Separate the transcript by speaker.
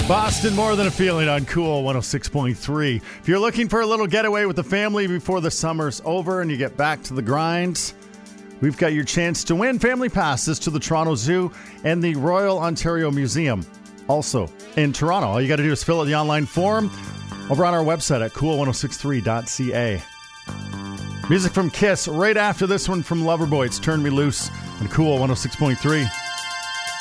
Speaker 1: Boston, More Than a Feeling on Cool 106.3. If you're looking for a little getaway with the family before the summer's over and you get back to the grind, we've got your chance to win family passes to the Toronto Zoo and the Royal Ontario Museum, also in Toronto. All you got to do is fill out the online form over on our website at cool1063.ca. Music from Kiss right after this one from Loverboy. It's Turn Me Loose on Cool 106.3.